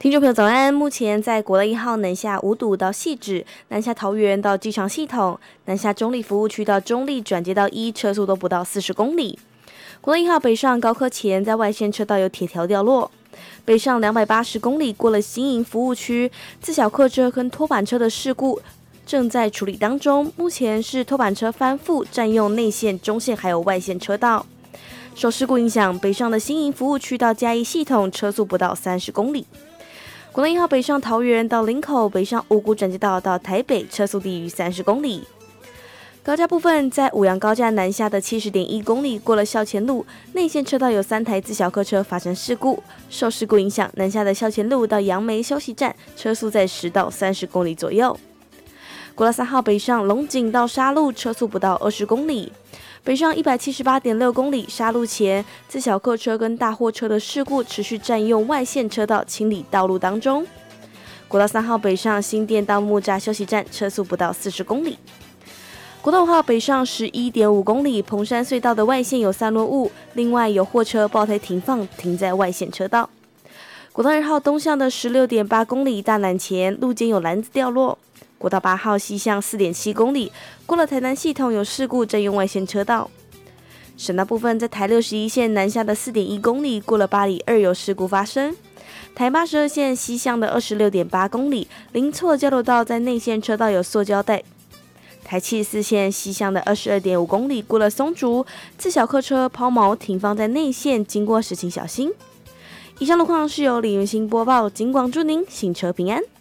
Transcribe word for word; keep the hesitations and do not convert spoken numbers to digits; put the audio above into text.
听众朋友早安，目前在国道一号南下五堵到汐止、南下桃园到机场系统、南下中立服务区到中立转接到一，车速都不到四十公里。国道一号北上高科前，在外线车道有铁条掉落。北上两百八十公里过了新营服务区，自小客车跟拖板车的事故正在处理当中，目前是拖板车翻覆，占用内线、中线还有外线车道。受事故影响，北上的新营服务区到嘉义系统车速不到三十公里。国道一号北上桃园到林口，北上五股转接道到台北，车速低于三十公里。高架部分，在五杨高架南下的七十点一公里，过了校前路，内线车道有三台自小客车发生事故，受事故影响，南下的校前路到杨梅休息站，车速在十到三十公里左右。国道三号北上龙井到沙鹿，车速不到二十公里。北上一百七十八点六公里，沙鹿前自小客车跟大货车的事故持续占用外线车道清理道路当中。国道三号北上新店到木栅休息站，车速不到四十公里。国道五号北上十一点五公里，蓬山隧道的外线有散落物，另外有货车爆胎停放，停在外线车道。国道二号东向的十六点八公里，大南前路肩有篮子掉落。国道八号西向 四点七公里，过了台南系统有事故，占用外线车道。省道部分，在台六十一线南下的 四点一公里，过了八里二有事故发生。台八十二线西向的 二十六点八公里，零错交流道在内线车道有塑胶袋。台七十四线西向的 二十二点五公里，过了松竹，自小客车抛锚停放在内线，经过时请小心。以上路况是由李云兴播报，警广祝您行车平安。